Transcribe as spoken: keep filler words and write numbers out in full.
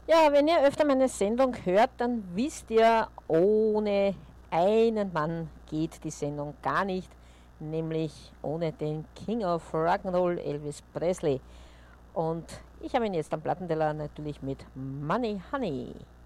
Ja, wenn ihr öfter meine Sendung hört, dann wisst ihr, ohne einen Mann geht die Sendung gar nicht, nämlich ohne den King of Rock'n'Roll, Elvis Presley. Und ich habe ihn jetzt am Plattenteller natürlich mit Money Honey.